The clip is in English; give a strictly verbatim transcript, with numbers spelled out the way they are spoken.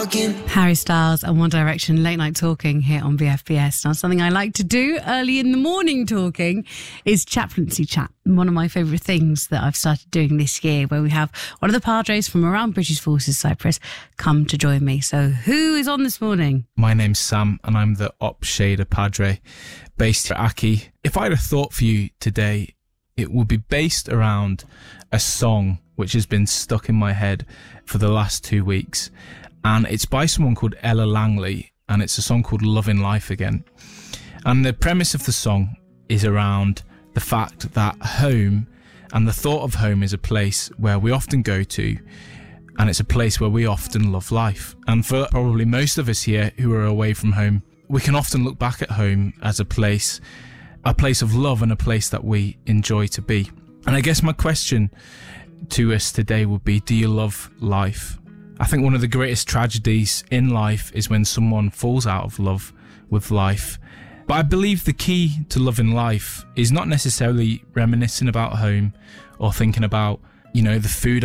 talking. Harry Styles and One Direction, Late Night Talking here on V F B S. Now, something I like to do early in the morning talking is chaplaincy chat. One of my favourite things that I've started doing this year, where we have one of the padres from around British Forces Cyprus come to join me. So who is on this morning? My name's Sam and I'm the Op Shader Padre based at Aki. If I had a thought for you today, it would be based around a song which has been stuck in my head for the last two weeks. And it's by someone called Ella Langley, and it's a song called Loving Life Again. And the premise of the song is around the fact that home and the thought of home is a place where we often go to, and it's a place where we often love life. And for probably most of us here who are away from home, we can often look back at home as a place, a place of love and a place that we enjoy to be. And I guess my question to us today would be, do you love life? I think one of the greatest tragedies in life is when someone falls out of love with life. But I believe the key to loving life is not necessarily reminiscing about home or thinking about, you know, the food